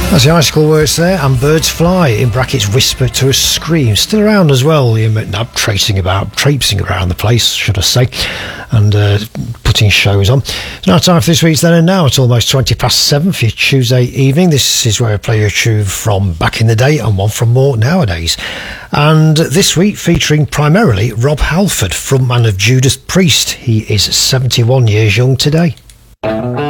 As the icicle works there, and Birds Fly, in brackets, Whisper to a Scream. Still around as well, traipsing around the place, should I say, and putting shows on. It's now time for this week's Then and Now. It's almost 7:20 for your Tuesday evening. This is where I play you a tune from back in the day and one from more nowadays. And this week featuring primarily Rob Halford, frontman of Judas Priest. He is 71 years young today.